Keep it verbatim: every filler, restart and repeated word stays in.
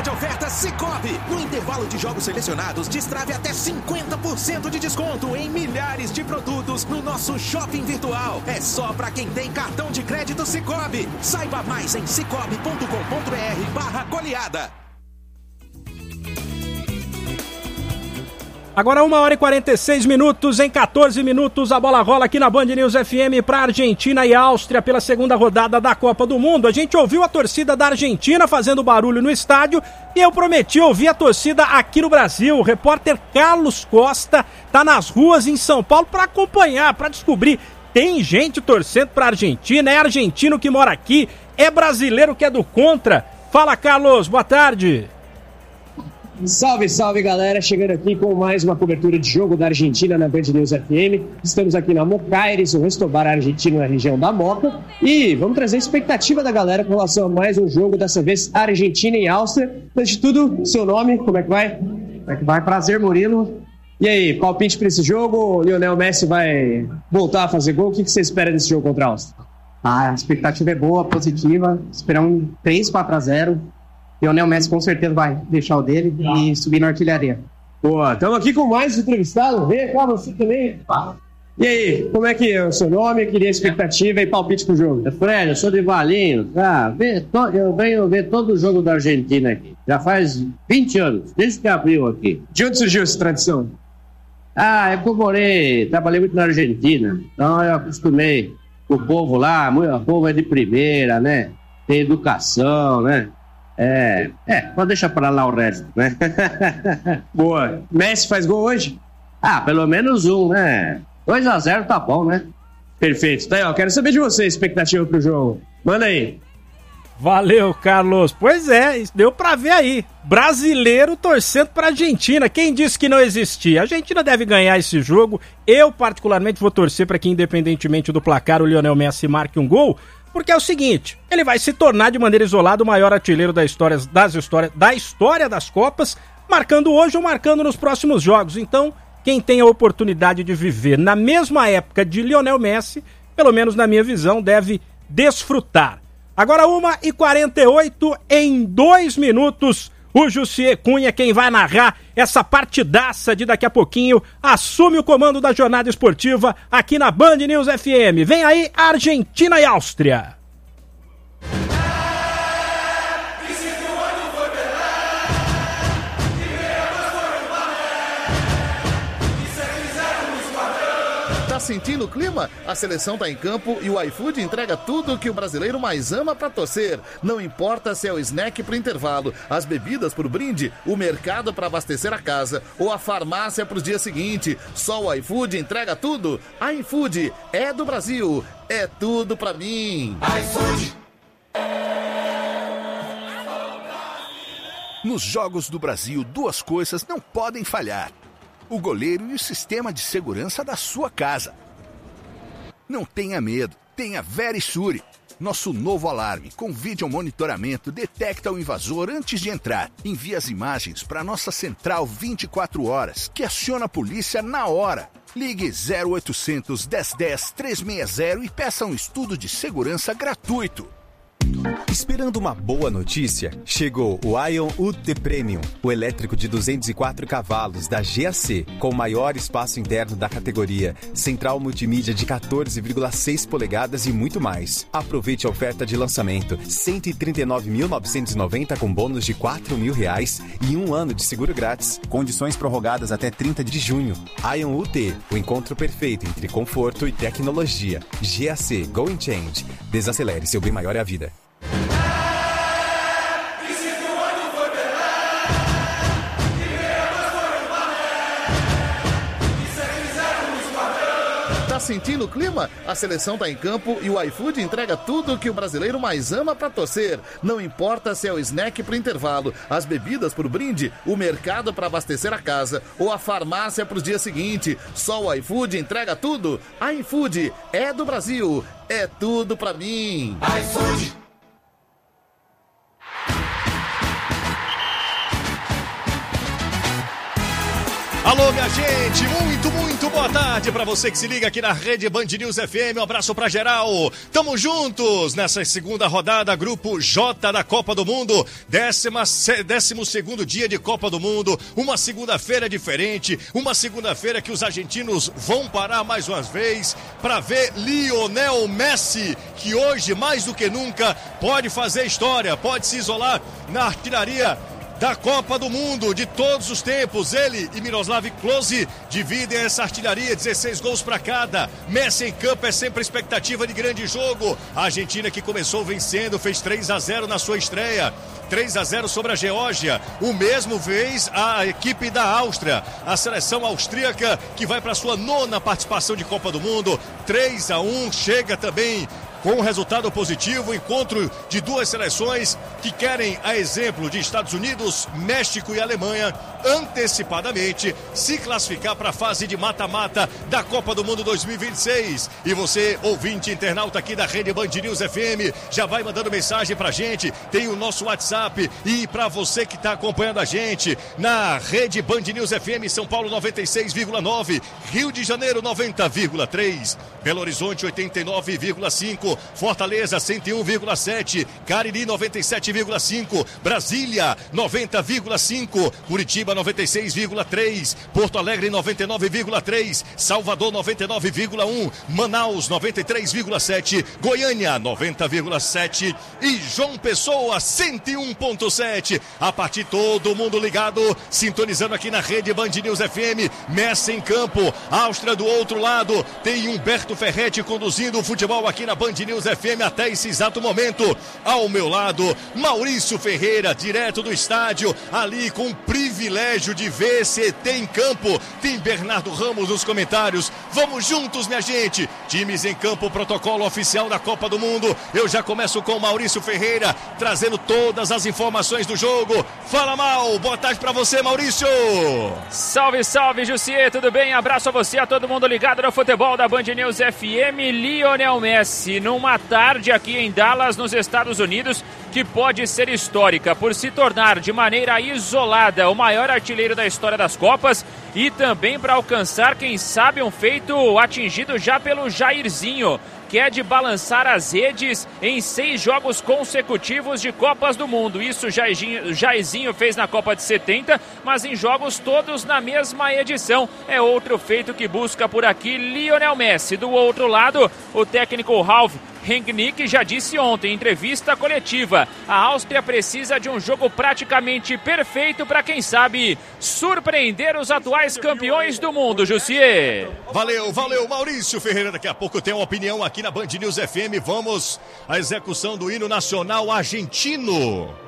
de ofertas Sicoob. No intervalo de jogos selecionados, destrave até cinquenta por cento de desconto em milhares de produtos no nosso shopping virtual. É só para quem tem cartão de crédito Sicoob. Saiba mais em cicobi ponto com ponto br barra goleada. Agora uma hora e quarenta e seis minutos, em quatorze minutos a bola rola aqui na Band News F M para Argentina e Áustria pela segunda rodada da Copa do Mundo. A gente ouviu a torcida da Argentina fazendo barulho no estádio e eu prometi ouvir a torcida aqui no Brasil. O repórter Carlos Costa tá nas ruas em São Paulo para acompanhar, para descobrir. Tem gente torcendo para Argentina, é argentino que mora aqui, é brasileiro que é do contra. Fala, Carlos, boa tarde. Salve, salve, galera, chegando aqui com mais uma cobertura de jogo da Argentina na Band News F M. Estamos aqui na Mocaires, o restobar argentino na região da Moca, e vamos trazer a expectativa da galera com relação a mais um jogo, dessa vez Argentina e Áustria. Antes de tudo, seu nome, como é que vai? Como é que vai? Prazer, Murilo. E aí, palpite para esse jogo? O Lionel Messi vai voltar a fazer gol? O que você espera desse jogo contra a Áustria? Ah, a expectativa é boa, positiva. Esperar um três a quatro a zero. Lionel Messi com certeza vai deixar o dele e subir na artilharia. Boa, estamos aqui com mais entrevistado. Vem cá, você também. E aí, como é que é o seu nome? Eu queria expectativa e palpite pro jogo. Fred, eu sou de Valinhos. Ah, eu venho ver todo o jogo da Argentina aqui. Já faz vinte anos, desde que abriu aqui. De onde surgiu essa tradição? Ah, eu morei, trabalhei muito na Argentina. Então eu acostumei com o povo lá. O povo é de primeira, né? Tem educação, né? É, é, pode deixar pra lá o resto, né? Boa. Messi faz gol hoje? Ah, pelo menos um, né? dois a zero tá bom, né? Perfeito. Tá aí, ó. Quero saber de você, expectativa pro jogo. Manda aí. Valeu, Carlos. Pois é, deu pra ver aí. Brasileiro torcendo pra Argentina. Quem disse que não existia? A Argentina deve ganhar esse jogo. Eu, particularmente, vou torcer pra que, independentemente do placar, o Lionel Messi marque um gol. Porque é o seguinte, ele vai se tornar de maneira isolada o maior artilheiro da história, das histórias, da história das Copas, marcando hoje ou marcando nos próximos jogos. Então, quem tem a oportunidade de viver na mesma época de Lionel Messi, pelo menos na minha visão, deve desfrutar. Agora uma e quarenta e oito, em dois minutos, o Jussier Cunha, quem vai narrar essa partidaça de daqui a pouquinho, assume o comando da jornada esportiva aqui na Band News F M. Vem aí Argentina e Áustria. Sentindo o clima? A seleção tá em campo e o iFood entrega tudo que o brasileiro mais ama pra torcer. Não importa se é o snack pro intervalo, as bebidas pro brinde, o mercado pra abastecer a casa ou a farmácia pro dia seguinte. Só o iFood entrega tudo. iFood é do Brasil, é tudo pra mim. iFood. Nos Jogos do Brasil, duas coisas não podem falhar: o goleiro e o sistema de segurança da sua casa. Não tenha medo, tenha Verisure. Nosso novo alarme com vídeo monitoramento detecta o invasor antes de entrar. Envia as imagens para nossa central vinte e quatro horas, que aciona a polícia na hora. Ligue zero oitocentos, dez dez, trezentos e sessenta e peça um estudo de segurança gratuito. Esperando uma boa notícia? Chegou o Ion U T Premium, o elétrico de duzentos e quatro cavalos da G A C, com o maior espaço interno da categoria, central multimídia de quatorze vírgula seis polegadas e muito mais. Aproveite a oferta de lançamento, cento e trinta e nove mil novecentos e noventa com bônus de quatro mil reais e um ano de seguro grátis. Condições prorrogadas até trinta de junho. Ion U T, o encontro perfeito entre conforto e tecnologia. G A C, Go and Change. Desacelere, seu bem maior é a vida. Tá sentindo o clima? A seleção tá em campo e o iFood entrega tudo que o brasileiro mais ama pra torcer. Não importa se é o snack pro intervalo, as bebidas pro brinde, o mercado pra abastecer a casa ou a farmácia pro dia seguinte. Só o iFood entrega tudo. iFood é do Brasil, é tudo pra mim. iFood. Alô, minha gente, muito, muito boa tarde pra você que se liga aqui na Rede Band News F M. Um abraço pra geral. Tamo juntos nessa segunda rodada, Grupo J da Copa do Mundo. Décima, décimo segundo dia de Copa do Mundo. Uma segunda-feira diferente. Uma segunda-feira que os argentinos vão parar mais uma vez pra ver Lionel Messi, que hoje, mais do que nunca, pode fazer história, pode se isolar na artilharia da Copa do Mundo de todos os tempos. Ele e Miroslav Klose dividem essa artilharia, dezesseis gols para cada. Messi em campo é sempre expectativa de grande jogo. A Argentina, que começou vencendo, fez três a zero na sua estreia. três a zero sobre a Geórgia. O mesmo fez a equipe da Áustria. A seleção austríaca, que vai para sua nona participação de Copa do Mundo. três a um, chega também com um resultado positivo, encontro de duas seleções que querem, a exemplo de Estados Unidos, México e Alemanha, antecipadamente se classificar para a fase de mata-mata da Copa do Mundo dois mil e vinte e seis. E você, ouvinte internauta aqui da Rede Band News F M, já vai mandando mensagem pra gente, tem o nosso WhatsApp. E para você que está acompanhando a gente na Rede Band News F M, São Paulo noventa e seis vírgula nove, Rio de Janeiro noventa vírgula três, Belo Horizonte oitenta e nove vírgula cinco, Fortaleza cento e um vírgula sete, Cariri noventa e sete vírgula cinco, Brasília noventa vírgula cinco, Curitiba noventa e seis vírgula três, Porto Alegre noventa e nove vírgula três, Salvador noventa e nove vírgula um, Manaus noventa e três vírgula sete, Goiânia noventa vírgula sete e João Pessoa cento e um vírgula sete. A partir todo mundo ligado, sintonizando aqui na Rede Band News F M. Messi em campo, Áustria do outro lado, tem Humberto Ferretti conduzindo o futebol aqui na Band News F M até esse exato momento. Ao meu lado, Maurício Ferreira, direto do estádio, ali com o privilégio de ver C T em campo. Tem Bernardo Ramos nos comentários. Vamos juntos, minha gente. Times em campo, protocolo oficial da Copa do Mundo. Eu já começo com o Maurício Ferreira, trazendo todas as informações do jogo. Fala, Mal. Boa tarde pra você, Maurício. Salve, salve, Jussier. Tudo bem? Abraço a você, a todo mundo ligado no futebol da Band News F M. Lionel Messi, numa tarde aqui em Dallas, nos Estados Unidos, que pode ser histórica por se tornar de maneira isolada o maior artilheiro da história das Copas e também para alcançar, quem sabe, um feito atingido já pelo Jairzinho, que é de balançar as redes em seis jogos consecutivos de Copas do Mundo. Isso o Jairzinho, Jairzinho fez na Copa de setenta, mas em jogos todos na mesma edição. É outro feito que busca por aqui Lionel Messi. Do outro lado, o técnico Ralf Rangnick já disse ontem em entrevista coletiva: a Áustria precisa de um jogo praticamente perfeito para, quem sabe, surpreender os atuais campeões do mundo, Jussier. Valeu, valeu, Maurício Ferreira. Daqui a pouco tem uma opinião aqui na Band News F M. Vamos à execução do hino nacional argentino.